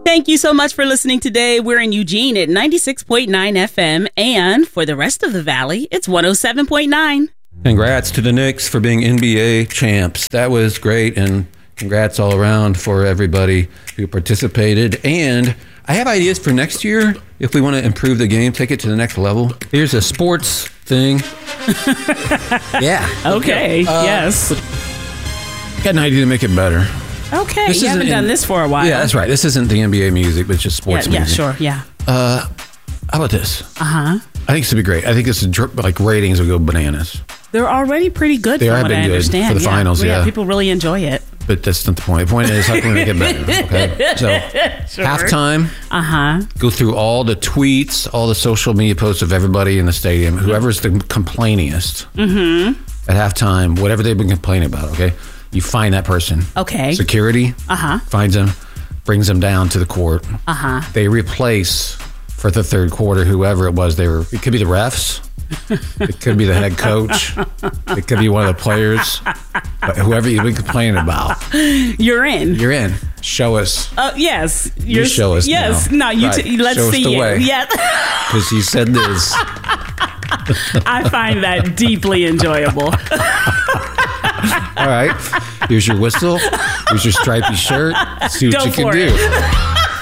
Thank you so much for listening today. We're in Eugene at 96.9 FM. And for the rest of the Valley, it's 107.9. Congrats to the Knicks for being NBA champs. That was great. And congrats all around for everybody who participated. And I have ideas for next year if we want to improve the game, take it to the next level. Here's a sports thing. Yeah. Okay. Yes. Got an idea to make it better. Okay. You haven't done this for a while. Yeah, that's right. This isn't the NBA music, but it's just sports music. Yeah, sure. Yeah. How about this? Uh-huh. I think this would be great. I think this is like ratings would go bananas. They're already pretty good. They from have what been I good understand. for the finals. Yeah, people really enjoy it. But that's not the point. The point is how can we make it better? Okay. So halftime. Go through all the tweets, all the social media posts of everybody in the stadium. Whoever's the complainingest at halftime, whatever they've been complaining about. Okay, you find that person. Okay. Security. Finds them, brings them down to the court. They replace for the third quarter whoever it was. It could be the refs. It could be the head coach. It could be one of the players. But whoever you've been complaining about. You're in. You're in. Show us. Yes. You show us. Yes. Now. No, Right. let's show see us the it. way. Yeah. Because you said this. I find that deeply enjoyable. All right. Here's your whistle. Here's your stripy shirt. See what Go you can for do. it.